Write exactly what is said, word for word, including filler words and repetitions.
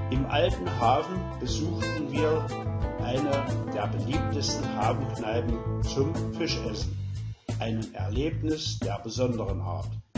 Im alten Hafen besuchten wir eine der beliebtesten Hafenkneipen zum Fischessen. Ein Erlebnis der besonderen Art.